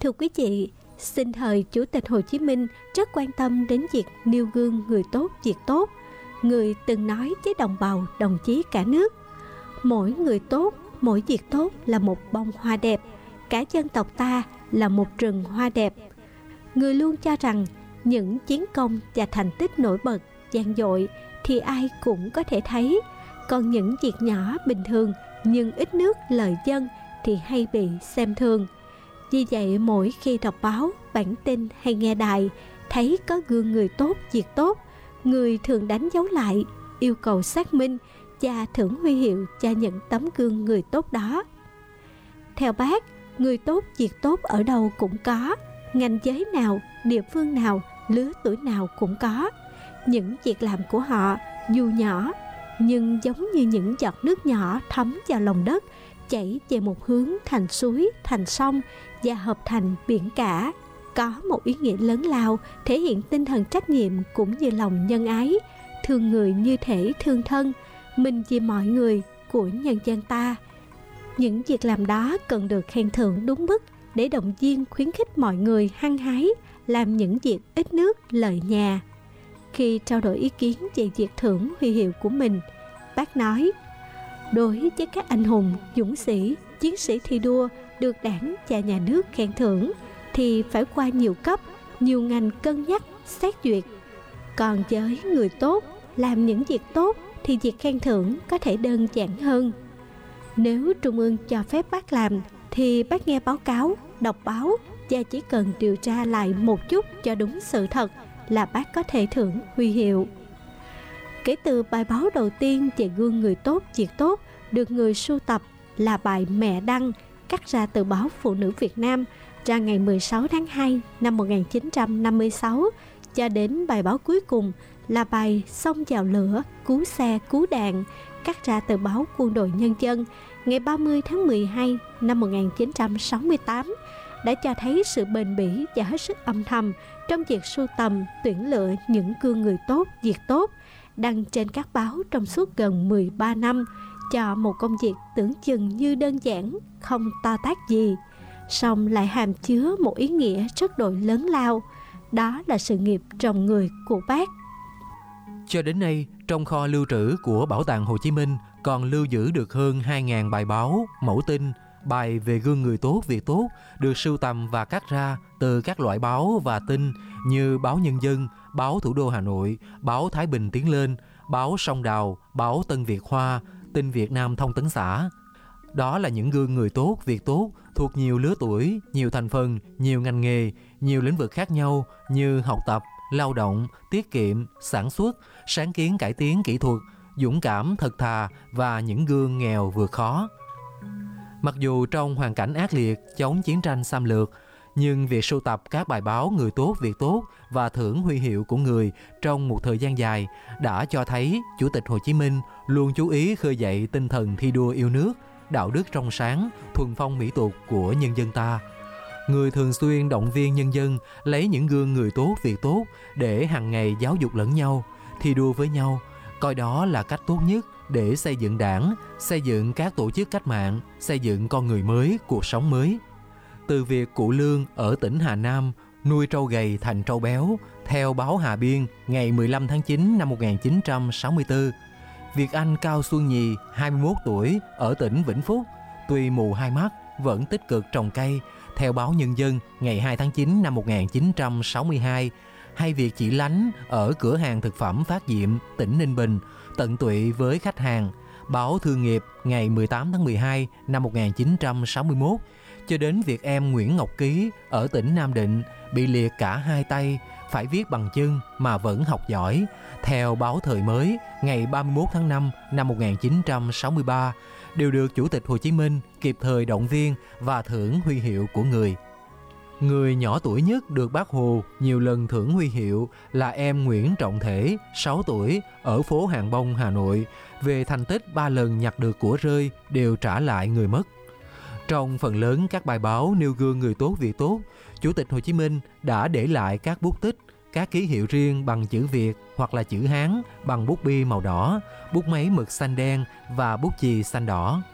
Thưa quý vị, sinh thời Chủ tịch Hồ Chí Minh rất quan tâm đến việc nêu gương người tốt việc tốt. Người từng nói với đồng bào, đồng chí cả nước: mỗi người tốt, mỗi việc tốt là một bông hoa đẹp, cả dân tộc ta là một rừng hoa đẹp. Người luôn cho rằng những chiến công và thành tích nổi bật, vang dội thì ai cũng có thể thấy, còn những việc nhỏ bình thường nhưng ít nước lợi dân thì hay bị xem thường. Vì vậy mỗi khi đọc báo, bản tin hay nghe đài, thấy có gương người tốt việc tốt, người thường đánh dấu lại, yêu cầu xác minh và thưởng huy hiệu cho những tấm gương người tốt đó. Theo bác, người tốt việc tốt ở đâu cũng có, ngành giới nào, địa phương nào, lứa tuổi nào cũng có. Những việc làm của họ dù nhỏ nhưng giống như những giọt nước nhỏ thấm vào lòng đất, chảy về một hướng thành suối, thành sông và hợp thành biển cả, có một ý nghĩa lớn lao, thể hiện tinh thần trách nhiệm cũng như lòng nhân ái, thương người như thể thương thân, mình vì mọi người của nhân dân ta. Những việc làm đó cần được khen thưởng đúng mức để động viên khuyến khích mọi người hăng hái làm những việc ít nước lợi nhà. Khi trao đổi ý kiến về việc thưởng huy hiệu của mình, bác nói: đối với các anh hùng, dũng sĩ, chiến sĩ thi đua được Đảng và Nhà nước khen thưởng thì phải qua nhiều cấp, nhiều ngành cân nhắc, xét duyệt. Còn với người tốt, làm những việc tốt thì việc khen thưởng có thể đơn giản hơn. Nếu Trung ương cho phép bác làm thì bác nghe báo cáo, đọc báo và chỉ cần điều tra lại một chút cho đúng sự thật là bác có thể thưởng huy hiệu. Kể từ bài báo đầu tiên về gương người tốt việc tốt được người sưu tập là bài Mẹ Đăng, cắt ra từ báo Phụ nữ Việt Nam ra ngày 16 tháng 2 năm 1956, cho đến bài báo cuối cùng là bài Xông vào lửa, cứu xe, cứu đạn, cắt ra từ báo Quân đội Nhân dân ngày 30 tháng 12 năm 1968, đã cho thấy sự bền bỉ và hết sức âm thầm trong việc sưu tầm, tuyển lựa những gương người tốt, việc tốt, đăng trên các báo trong suốt gần 13 năm, cho một công việc tưởng chừng như đơn giản, không to tát gì, song lại hàm chứa một ý nghĩa rất đội lớn lao, đó là sự nghiệp trồng người của bác. Cho đến nay, trong kho lưu trữ của Bảo tàng Hồ Chí Minh còn lưu giữ được hơn 2.000 bài báo, mẫu tin, bài về gương người tốt, việc tốt được sưu tầm và cắt ra từ các loại báo và tin như báo Nhân dân, báo Thủ đô Hà Nội, báo Thái Bình Tiến lên, báo Sông Đào, báo Tân Việt Hoa, tin Việt Nam Thông tấn xã. Đó là những gương người tốt, việc tốt thuộc nhiều lứa tuổi, nhiều thành phần, nhiều ngành nghề, nhiều lĩnh vực khác nhau như học tập, lao động, tiết kiệm, sản xuất, sáng kiến cải tiến kỹ thuật, dũng cảm, thật thà và những gương nghèo vượt khó. Mặc dù trong hoàn cảnh ác liệt chống chiến tranh xâm lược, nhưng việc sưu tập các bài báo người tốt, việc tốt và thưởng huy hiệu của người trong một thời gian dài đã cho thấy Chủ tịch Hồ Chí Minh luôn chú ý khơi dậy tinh thần thi đua yêu nước, đạo đức trong sáng, thuần phong mỹ tục của nhân dân ta. Người thường xuyên động viên nhân dân lấy những gương người tốt, việc tốt để hàng ngày giáo dục lẫn nhau, thi đua với nhau, coi đó là cách tốt nhất để xây dựng Đảng, xây dựng các tổ chức cách mạng, xây dựng con người mới, cuộc sống mới. Từ việc cụ Lương ở tỉnh Hà Nam nuôi trâu gầy thành trâu béo theo báo Hà Biên ngày 15 tháng 9 năm 1964, việc anh Cao Xuân Nhì, 21 tuổi, ở tỉnh Vĩnh Phúc, tuy mù hai mắt vẫn tích cực trồng cây theo báo Nhân dân ngày 2 tháng 9 năm 1962, hay việc chị Lánh ở cửa hàng thực phẩm Phát Diệm, tỉnh Ninh Bình, tận tụy với khách hàng, báo Thương nghiệp ngày 18 tháng 12 năm 1961, cho đến việc em Nguyễn Ngọc Ký ở tỉnh Nam Định bị liệt cả hai tay, phải viết bằng chân mà vẫn học giỏi, theo báo Thời Mới ngày 31 tháng 5 năm 1963, đều được Chủ tịch Hồ Chí Minh kịp thời động viên và thưởng huy hiệu của người. Người nhỏ tuổi nhất được Bác Hồ nhiều lần thưởng huy hiệu là em Nguyễn Trọng Thể, 6 tuổi, ở phố Hàng Bông, Hà Nội, về thành tích 3 lần nhặt được của rơi đều trả lại người mất. Trong phần lớn các bài báo nêu gương người tốt việc tốt, Chủ tịch Hồ Chí Minh đã để lại các bút tích, các ký hiệu riêng bằng chữ Việt hoặc là chữ Hán bằng bút bi màu đỏ, bút máy mực xanh đen và bút chì xanh đỏ.